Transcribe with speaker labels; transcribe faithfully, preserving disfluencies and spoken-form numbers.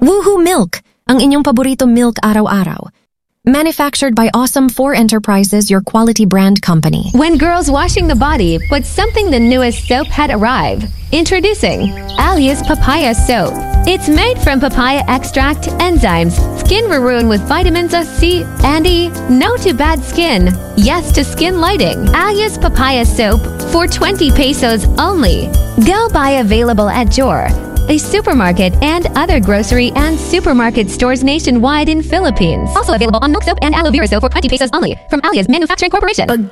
Speaker 1: Woohoo Milk, ang inyong paborito milk araw-araw. Manufactured by Awesome four Enterprises, your quality brand company.
Speaker 2: When girls washing the body, but something the newest soap had arrived. Introducing Alias Papaya Soap. It's made from papaya extract, enzymes, skin ruin with vitamins C and E. No to bad skin. Yes to skin lighting. Alias Papaya Soap for twenty pesos only. Go buy available at Jor, a supermarket and other grocery and supermarket stores nationwide in Philippines. Also available on Milk Soap and Aloe Vera Soap for twenty pesos only from Alias Manufacturing Corporation.